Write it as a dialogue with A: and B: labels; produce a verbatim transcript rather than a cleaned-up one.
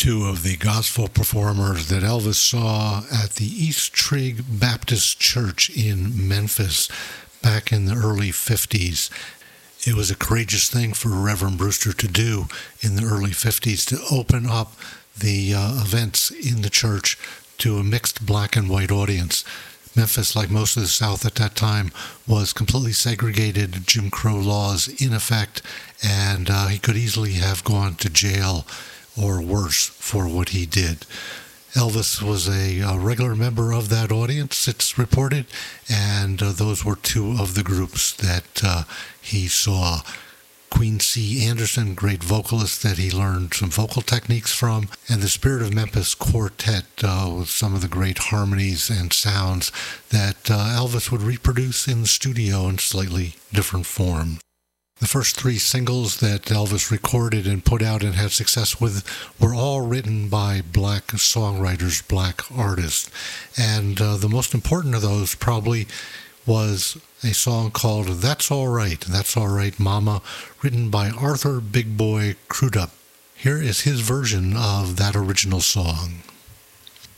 A: two of the gospel performers that Elvis saw at the East Trigg Baptist Church in Memphis back in the early fifties. It was a courageous thing for Reverend Brewster to do in the early fifties, to open up the uh, events in the church to a mixed black and white audience. Memphis, like most of the South at that time, was completely segregated, Jim Crow laws in effect, and uh, he could easily have gone to jail or worse for what he did. Elvis was a, a regular member of that audience, it's reported, and uh, those were two of the groups that uh, he saw. Queen C. Anderson, great vocalist that he learned some vocal techniques from, and the Spirit of Memphis Quartet uh, with some of the great harmonies and sounds that uh, Elvis would reproduce in the studio in slightly different form. The first three singles that Elvis recorded and put out and had success with were all written by black songwriters, black artists. And uh, the most important of those probably was a song called That's All Right, That's All Right, Mama, written by Arthur Big Boy Crudup. Here is his version of that original song.